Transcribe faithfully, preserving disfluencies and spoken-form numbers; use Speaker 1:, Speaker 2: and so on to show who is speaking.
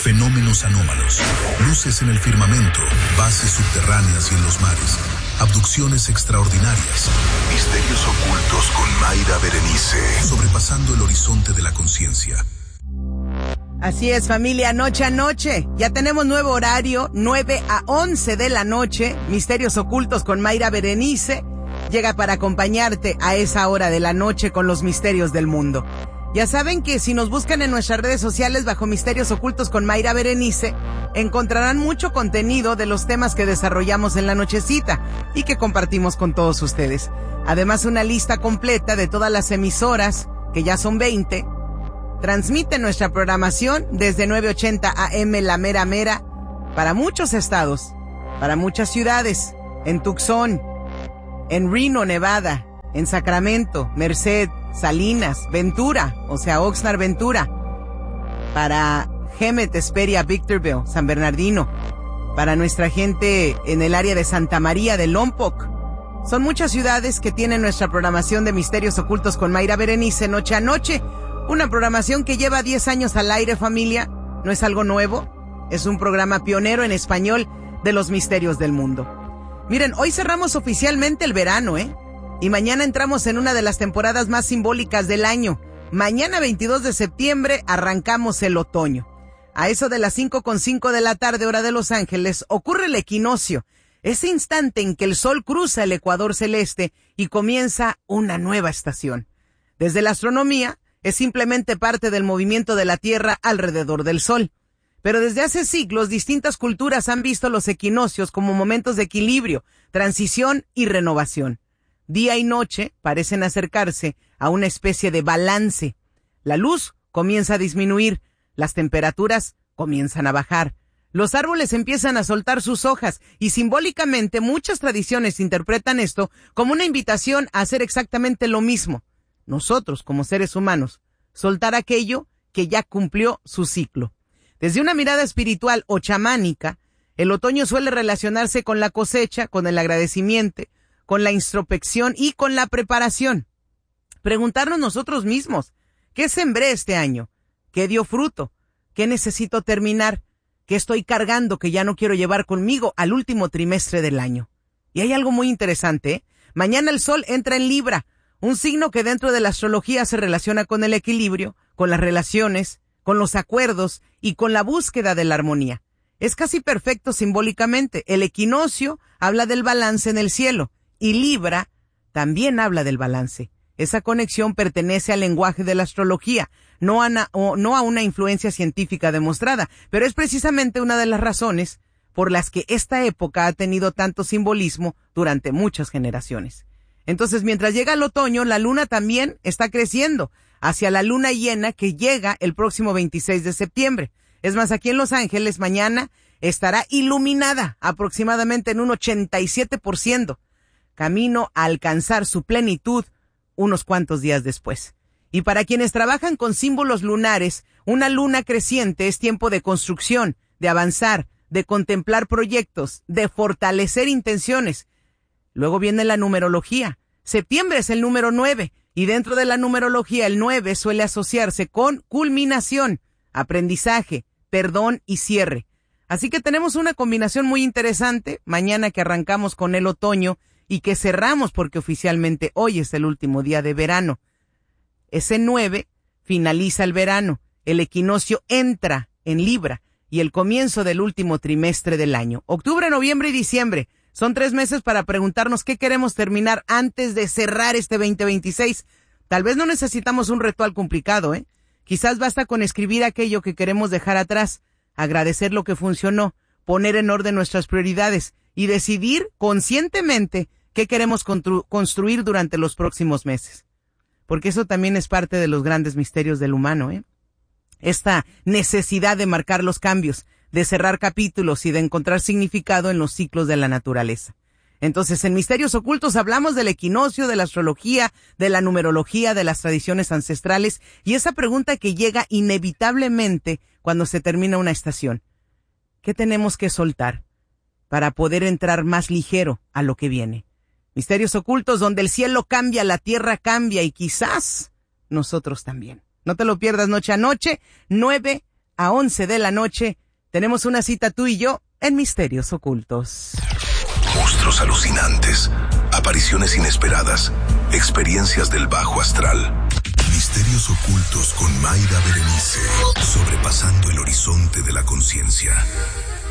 Speaker 1: fenómenos anómalos, luces en el firmamento, bases subterráneas y en los mares, abducciones extraordinarias, misterios ocultos con Mayra Berenice, sobrepasando el horizonte de la conciencia.
Speaker 2: Así es, familia, noche a noche. Ya tenemos nuevo horario, nueve a once de la noche. Misterios ocultos con Mayra Berenice. Llega para acompañarte a esa hora de la noche con los misterios del mundo. Ya saben que si nos buscan en nuestras redes sociales bajo Misterios Ocultos con Mayra Berenice, encontrarán mucho contenido de los temas que desarrollamos en la nochecita y que compartimos con todos ustedes. Además, una lista completa de todas las emisoras, que ya son veinte, transmite nuestra programación desde nueve ochenta A M La Mera Mera para muchos estados, para muchas ciudades, en Tucson, en Reno, Nevada, en Sacramento, Merced, Salinas, Ventura, o sea, Oxnard, Ventura, para Hemet, Hesperia, Victorville, San Bernardino, para nuestra gente en el área de Santa María de Lompoc. Son muchas ciudades que tienen nuestra programación de Misterios Ocultos con Mayra Berenice noche a noche. Una programación que lleva diez años al aire, familia. No es algo nuevo. Es un programa pionero en español de los misterios del mundo. Miren, hoy cerramos oficialmente el verano, ¿eh? Y mañana entramos en una de las temporadas más simbólicas del año. Mañana, veintidós de septiembre, arrancamos el otoño. A eso de las cinco con cinco de la tarde, hora de Los Ángeles, ocurre el equinoccio. Ese instante en que el sol cruza el ecuador celeste y comienza una nueva estación. Desde la astronomía, es simplemente parte del movimiento de la Tierra alrededor del Sol. Pero desde hace siglos, distintas culturas han visto los equinoccios como momentos de equilibrio, transición y renovación. Día y noche parecen acercarse a una especie de balance. La luz comienza a disminuir, las temperaturas comienzan a bajar. Los árboles empiezan a soltar sus hojas y simbólicamente muchas tradiciones interpretan esto como una invitación a hacer exactamente lo mismo. Nosotros, como seres humanos, soltar aquello que ya cumplió su ciclo. Desde una mirada espiritual o chamánica, el otoño suele relacionarse con la cosecha, con el agradecimiento, con la introspección y con la preparación. Preguntarnos nosotros mismos, ¿qué sembré este año? ¿Qué dio fruto? ¿Qué necesito terminar? ¿Qué estoy cargando que ya no quiero llevar conmigo al último trimestre del año? Y hay algo muy interesante, ¿eh? Mañana el sol entra en Libra, un signo que dentro de la astrología se relaciona con el equilibrio, con las relaciones, con los acuerdos y con la búsqueda de la armonía. Es casi perfecto simbólicamente. El equinoccio habla del balance en el cielo y Libra también habla del balance. Esa conexión pertenece al lenguaje de la astrología, no a, na, o, no a una influencia científica demostrada, pero es precisamente una de las razones por las que esta época ha tenido tanto simbolismo durante muchas generaciones. Entonces, mientras llega el otoño, la luna también está creciendo hacia la luna llena que llega el próximo veintiséis de septiembre. Es más, aquí en Los Ángeles mañana estará iluminada aproximadamente en un ochenta y siete por ciento, camino a alcanzar su plenitud unos cuantos días después. Y para quienes trabajan con símbolos lunares, una luna creciente es tiempo de construcción, de avanzar, de contemplar proyectos, de fortalecer intenciones. Luego viene la numerología. Septiembre es el número nueve y dentro de la numerología el nueve suele asociarse con culminación, aprendizaje, perdón y cierre. Así que tenemos una combinación muy interesante mañana que arrancamos con el otoño y que cerramos porque oficialmente hoy es el último día de verano. Ese nueve finaliza el verano, el equinoccio entra en Libra y el comienzo del último trimestre del año. Octubre, noviembre y diciembre. Son tres meses para preguntarnos qué queremos terminar antes de cerrar este veinte veintiséis. Tal vez no necesitamos un ritual complicado, ¿eh? Quizás basta con escribir aquello que queremos dejar atrás, agradecer lo que funcionó, poner en orden nuestras prioridades y decidir conscientemente qué queremos constru- construir durante los próximos meses. Porque eso también es parte de los grandes misterios del humano, ¿eh? Esta necesidad de marcar los cambios, de cerrar capítulos y de encontrar significado en los ciclos de la naturaleza. Entonces, en Misterios Ocultos hablamos del equinoccio, de la astrología, de la numerología, de las tradiciones ancestrales y esa pregunta que llega inevitablemente cuando se termina una estación. ¿Qué tenemos que soltar para poder entrar más ligero a lo que viene? Misterios Ocultos donde el cielo cambia, la tierra cambia y quizás nosotros también. No te lo pierdas noche a noche, nueve a once de la noche, tenemos una cita tú y yo en Misterios Ocultos.
Speaker 1: Monstruos alucinantes, apariciones inesperadas, experiencias del bajo astral. Misterios Ocultos con Mayra Berenice, sobrepasando el horizonte de la conciencia.